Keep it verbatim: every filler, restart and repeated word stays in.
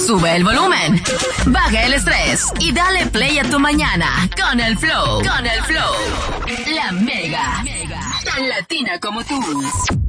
Sube el volumen, baja el estrés y dale play a tu mañana con el flow. Con el flow. La Mega. Tan latina como tú.